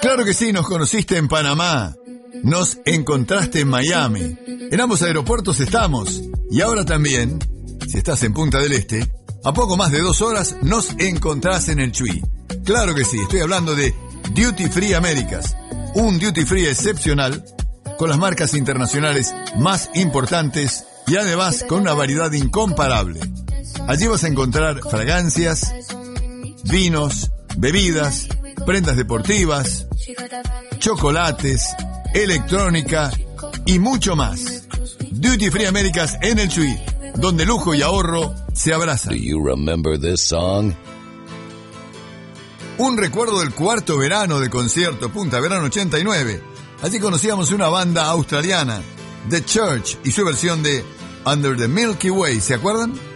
Claro que sí, nos conociste en Panamá, nos encontraste en Miami, en ambos aeropuertos estamos, y ahora también, si estás en Punta del Este, a poco más de 2 horas nos encontrás en el Chuy. Claro que sí, estoy hablando de Duty Free Américas, un duty free excepcional, con las marcas internacionales más importantes y además con una variedad incomparable. Allí vas a encontrar fragancias, vinos, bebidas, prendas deportivas, chocolates, electrónica y mucho más. Duty Free Américas en el Chuy, donde lujo y ahorro se abrazan. Do you remember this song? Un recuerdo del cuarto verano de concierto Punta Verano 89. Allí conocíamos una banda australiana, The Church, y su versión de Under the Milky Way, ¿se acuerdan?